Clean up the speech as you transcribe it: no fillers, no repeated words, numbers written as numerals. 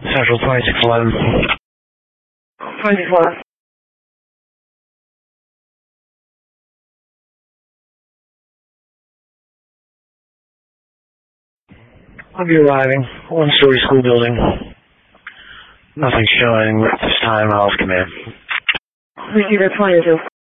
Central 2611. 2611. I'll be arriving. One-story school building. Nothing showing at this time. I'll come in. Receiver 22.